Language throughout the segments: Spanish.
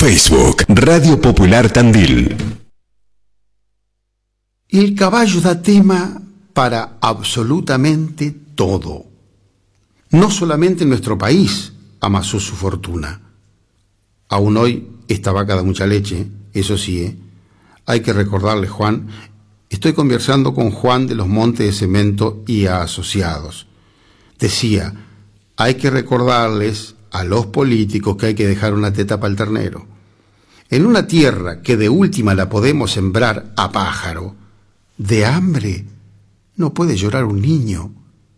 Facebook, Radio Popular Tandil. El caballo da tema para absolutamente todo. No solamente en nuestro país amasó su fortuna. Aún hoy esta vaca da mucha leche, eso sí, hay que recordarle, Juan, estoy conversando con Juan de los Montes de Cemento y Asociados. Decía, hay que recordarles a los políticos que hay que dejar una teta para el ternero. En una tierra que de última la podemos sembrar a pájaro, de hambre no puede llorar un niño.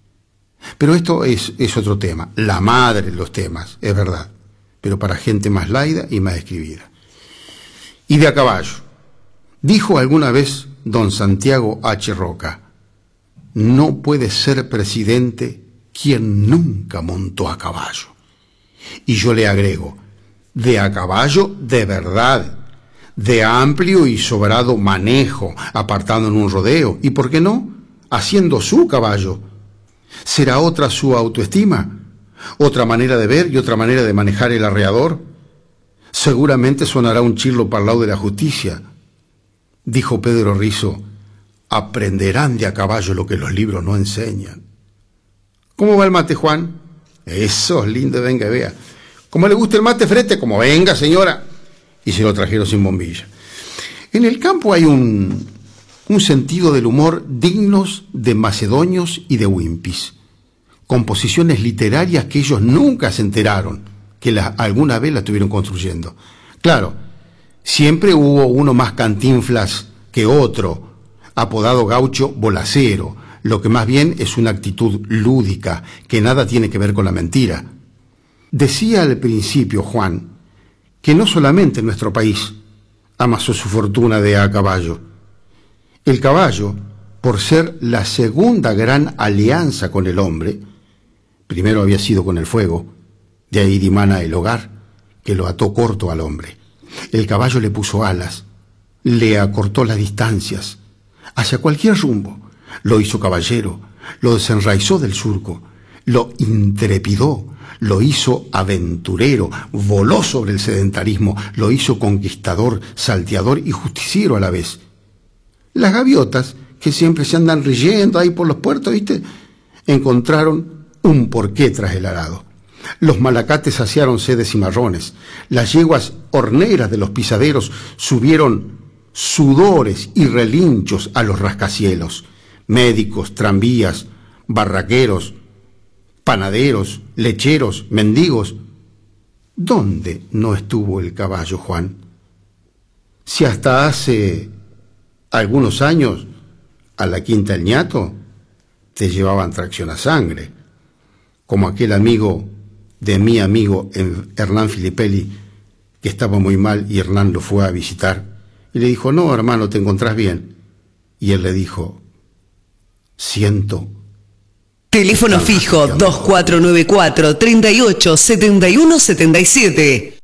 Pero esto es otro tema, la madre de los temas, es verdad, pero para gente más laida y más escribida. Y de a caballo. Dijo alguna vez don Santiago H. Roca, no puede ser presidente quien nunca montó a caballo. Y yo le agrego, de a caballo de verdad, de amplio y sobrado manejo, apartando en un rodeo, y por qué no, haciendo su caballo. ¿Será otra su autoestima? ¿Otra manera de ver y otra manera de manejar el arreador? Seguramente sonará un chirlo para el lado de la justicia. Dijo Pedro Rizo, aprenderán de a caballo lo que los libros no enseñan. ¿Cómo va el mate, Juan? Eso es lindo, venga y vea. ¿Cómo le gusta el mate frente? Como venga, señora. Y se lo trajeron sin bombilla. En el campo hay un sentido del humor dignos de macedonios y de wimpis. Composiciones literarias que ellos nunca se enteraron que alguna vez la estuvieron construyendo. Claro, siempre hubo uno más cantinflas que otro, apodado gaucho bolacero, lo que más bien es una actitud lúdica, que nada tiene que ver con la mentira. Decía al principio Juan, que no solamente en nuestro país amasó su fortuna de a caballo. El caballo, por ser la segunda gran alianza con el hombre, primero había sido con el fuego, de ahí dimana el hogar, que lo ató corto al hombre. El caballo le puso alas, le acortó las distancias, hacia cualquier rumbo. Lo hizo caballero, lo desenraizó del surco, lo intrepidó, lo hizo aventurero, voló sobre el sedentarismo, lo hizo conquistador, salteador y justiciero a la vez. Las gaviotas, que siempre se andan riendo ahí por los puertos, ¿viste?, encontraron un porqué tras el arado. Los malacates saciaron sedes y marrones. Las yeguas horneras de los pisaderos subieron sudores y relinchos a los rascacielos. Médicos, tranvías, barraqueros, panaderos, lecheros, mendigos. ¿Dónde no estuvo el caballo, Juan? Si hasta hace algunos años a la Quinta del Ñato te llevaban tracción a sangre, como aquel amigo de mi amigo Hernán Filipelli, que estaba muy mal y Hernán lo fue a visitar y le dijo, no, hermano, ¿te encontrás bien? Y él le dijo, siento. Teléfono fijo 2494 38 71 77.